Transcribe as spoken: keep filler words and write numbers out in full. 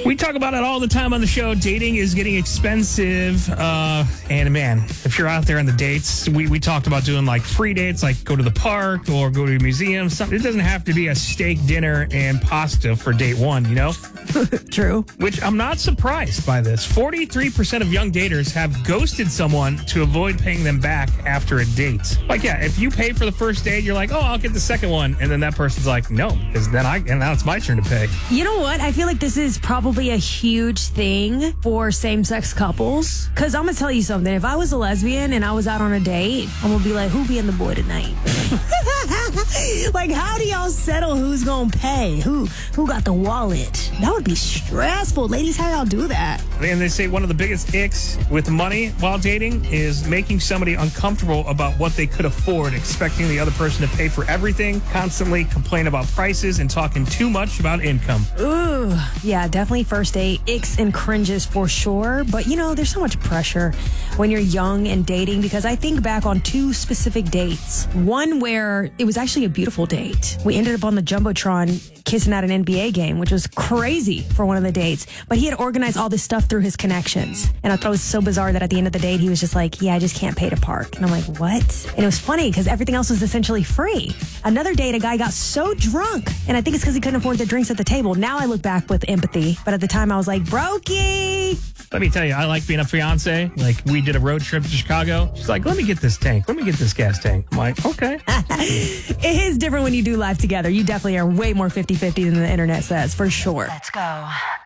We talk about it all the time on the show. Dating is getting expensive. Uh, and man, if you're out there on the dates, we, we talked about doing like free dates, like go to the park or go to a museum. Something. It doesn't have to be a steak dinner and pasta for date one, you know? True. Which I'm not surprised by this. forty-three percent of young daters have ghosted someone to avoid paying them back after a date. Like, yeah, if you pay for the first date, you're like, oh, I'll get the second one. And then that person's like, no, because then I, and now it's my turn to pay. You know what? I feel like this is probably a huge thing for same-sex couples. Because I'm going to tell you something. If I was a lesbian and I was out on a date, I'm going to be like, who being the boy tonight? Like, how do y'all settle who's going to pay? Who who got the wallet? That would be stressful. Ladies, how y'all do that? And they say one of the biggest icks with money while dating is making somebody uncomfortable about what they could afford, expecting the other person to pay for everything, constantly complain about prices, and talking too much about income. Ooh, yeah, definitely first date icks and cringes for sure. But, you know, there's so much pressure when you're young and dating, because I think back on two specific dates. One where it was actually a beautiful date. We ended up on the Jumbotron kissing at an N B A game, which was crazy for one of the dates. But he had organized all this stuff through his connections. And I thought it was so bizarre that at the end of the date, he was just like, yeah, I just can't pay to park. And I'm like, what? And it was funny because everything else was essentially free. Another date, a guy got so drunk, and I think it's because he couldn't afford the drinks at the table. Now I look back with empathy. But at the time, I was like, brokey. Let me tell you, I like being a fiance. Like, we did a road trip to Chicago. She's like, let me get this tank. Let me get this gas tank. I'm like, okay. It is different when you do life together. You definitely are way more fifty-fifty than the internet says, for sure. Let's go.